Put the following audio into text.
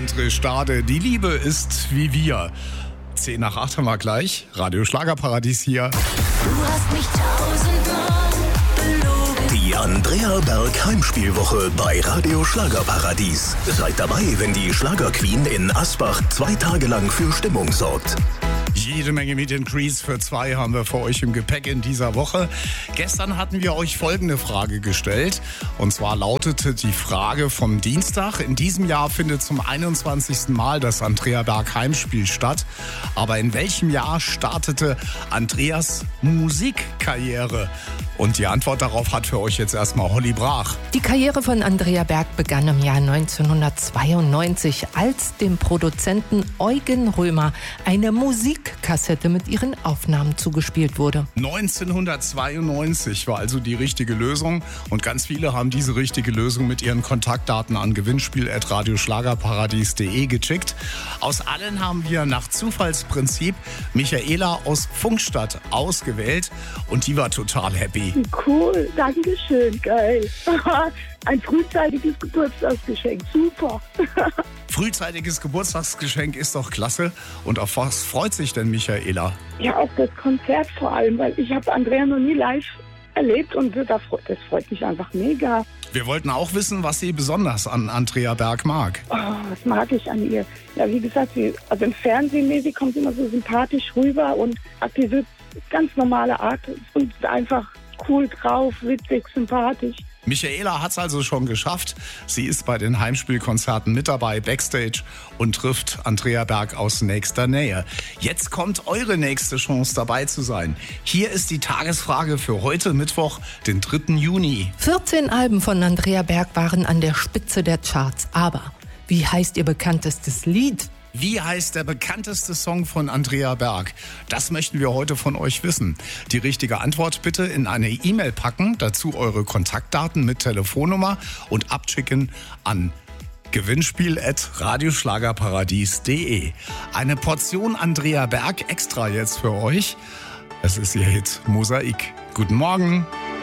André Stade, die Liebe ist wie wir. 10 nach 8 haben wir gleich. Radio Schlagerparadies hier. Du hast mich tausendmal belogen. Die Andrea Berg Heimspielwoche bei Radio Schlagerparadies. Seid dabei, wenn die Schlagerqueen in Asbach 2 Tage lang für Stimmung sorgt. Jede Menge Meet and Greets für 2 haben wir für euch im Gepäck in dieser Woche. Gestern hatten wir euch folgende Frage gestellt. Und zwar lautete die Frage vom Dienstag. In diesem Jahr findet zum 21. Mal das Andrea Berg Heimspiel statt. Aber in welchem Jahr startete Andreas Musikkarriere? Und die Antwort darauf hat für euch jetzt erstmal Holly Brach. Die Karriere von Andrea Berg begann im Jahr 1992, als dem Produzenten Eugen Römer eine Musikkassette mit ihren Aufnahmen zugespielt wurde. 1992 war also die richtige Lösung und ganz viele haben diese richtige Lösung mit ihren Kontaktdaten an gewinnspiel@radioschlagerparadies.de geschickt. Aus allen haben wir nach Zufallsprinzip Michaela aus Pfungstadt ausgewählt und die war total happy. Cool, danke schön, geil. Ein frühzeitiges Geburtstagsgeschenk, super. Frühzeitiges Geburtstagsgeschenk ist doch klasse. Und auf was freut sich denn Michaela? Ja, auf das Konzert vor allem, weil ich habe Andrea noch nie live erlebt und das freut mich einfach mega. Wir wollten auch wissen, was sie besonders an Andrea Berg mag. Oh, was mag ich an ihr? Ja, wie gesagt, also im Fernsehen kommt sie immer so sympathisch rüber und hat diese ganz normale Art und ist einfach cool drauf, witzig, sympathisch. Michaela hat es also schon geschafft. Sie ist bei den Heimspielkonzerten mit dabei, Backstage und trifft Andrea Berg aus nächster Nähe. Jetzt kommt eure nächste Chance, dabei zu sein. Hier ist die Tagesfrage für heute Mittwoch, den 3. Juni. 14 Alben von Andrea Berg waren an der Spitze der Charts. Aber wie heißt ihr bekanntestes Lied? Wie heißt der bekannteste Song von Andrea Berg? Das möchten wir heute von euch wissen. Die richtige Antwort bitte in eine E-Mail packen, dazu eure Kontaktdaten mit Telefonnummer und abschicken an gewinnspiel@radioschlagerparadies.de. Eine Portion Andrea Berg extra jetzt für euch. Es ist ihr Hit Mosaik. Guten Morgen.